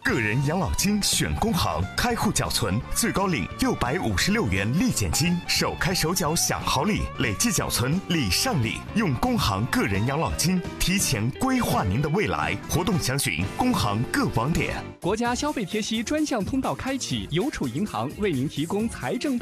个人养老金选工行，开户缴存，最高领656元立减金，首开首缴享好礼，累计缴存礼上礼。用工行个人养老金提前规划您的未来。活动详询工行各网点。 国家消费贴息专项通道开启，邮储银行为您提供财政